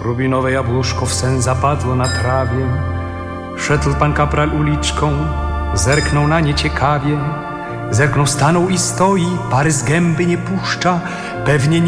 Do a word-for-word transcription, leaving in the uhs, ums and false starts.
Rubinowe jabłuszko w sen zapadło na trawie. Szedł pan kapral uliczką, zerknął na nie ciekawie. Zerknął, stanął i stoi, pary z gęby nie puszcza, pewnie